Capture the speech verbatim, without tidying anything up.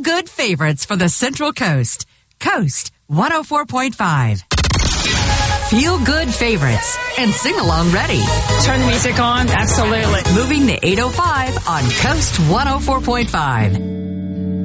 good favorites for the Central Coast. Coast one oh four point five. Feel good favorites and sing along ready. Turn the music on. Absolutely. Moving to eight oh five on Coast one oh four point five.